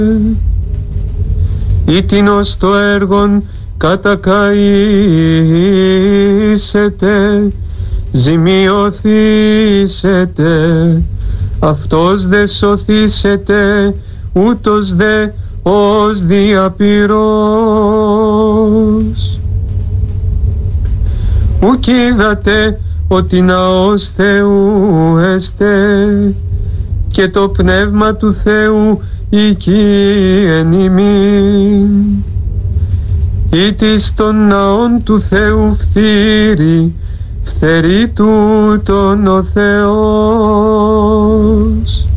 ήτινος το έργον κατακαήσετε, ζημιωθήσετε, αυτός δε σωθήσετε, ούτως δε ως διαπυρός. Ουκ είδατε ότι ναός Θεού εστε, και το πνεύμα του Θεού εκεί εν ημίν. Ήτις των ναών του Θεού φθείρει, φθερεί τούτον ο Θεός.